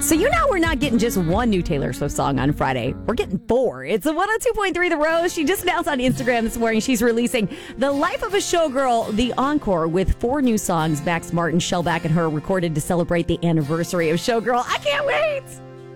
So we're not getting just one new Taylor Swift song on Friday. We're getting 4. It's a 102.3 The Rose. She just announced on Instagram this morning she's releasing The Life of a Showgirl, the encore, with 4 new songs Max Martin, Shellback, and her recorded to celebrate the anniversary of Showgirl. I can't wait!